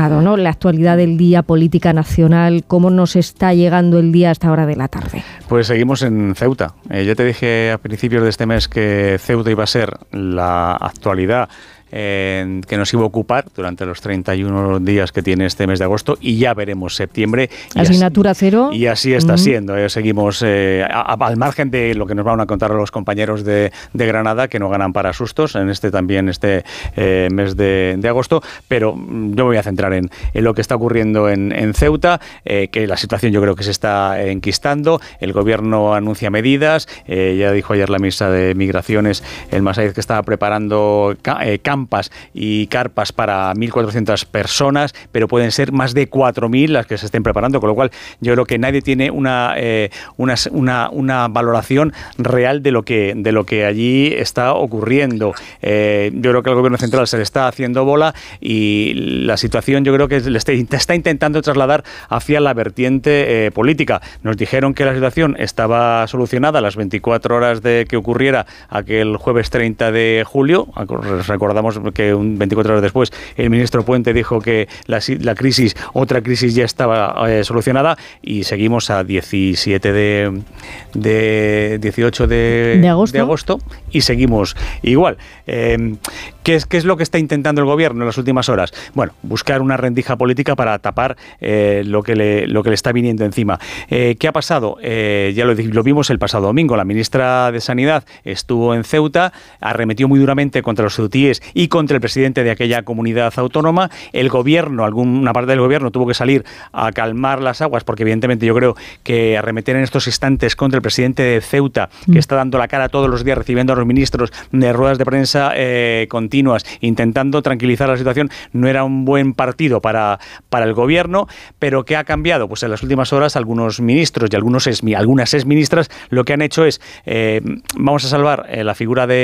dejado, ¿no? La actualidad del día, política nacional, ¿cómo nos está llegando el día a esta hora de la tarde? Pues seguimos en Ceuta. Ya te dije a principios de este mes que Ceuta iba a ser la actualidad que nos iba a ocupar durante los 31 días que tiene este mes de agosto, y ya veremos septiembre. Asignatura cero. Y así está siendo. Seguimos al margen de lo que nos van a contar los compañeros de Granada, que no ganan para sustos en este mes de agosto, pero yo me voy a centrar en lo que está ocurriendo en Ceuta, que la situación yo creo que se está enquistando. El gobierno anuncia medidas. Ya dijo ayer la ministra de Migraciones, el Massaid, que estaba preparando campas y carpas para 1.400 personas, pero pueden ser más de 4.000 las que se estén preparando, con lo cual yo creo que nadie tiene una valoración real de lo que allí está ocurriendo. Yo creo que al gobierno central se le está haciendo bola y la situación yo creo que le está intentando trasladar hacia la vertiente política. Nos dijeron que la situación estaba solucionada a las 24 horas de que ocurriera aquel jueves 30 de julio. Recordamos que 24 horas después el ministro Puente dijo que otra crisis ya estaba solucionada, y seguimos a 18 de agosto y seguimos igual. ¿Qué es lo que está intentando el gobierno en las últimas horas? Bueno, buscar una rendija política para tapar lo que le está viniendo encima. ¿Qué ha pasado? Ya lo vimos el pasado domingo. La ministra de Sanidad estuvo en Ceuta, arremetió muy duramente contra los ceutíes y contra el presidente de aquella comunidad autónoma. El gobierno, alguna parte del gobierno tuvo que salir a calmar las aguas, porque evidentemente yo creo que arremeter en estos instantes contra el presidente de Ceuta, que está dando la cara todos los días, recibiendo a los ministros de ruedas de prensa continuas, intentando tranquilizar la situación, no era un buen partido para el gobierno. Pero ¿qué ha cambiado? Pues en las últimas horas algunos ministros y algunas exministras lo que han hecho es vamos a salvar la figura de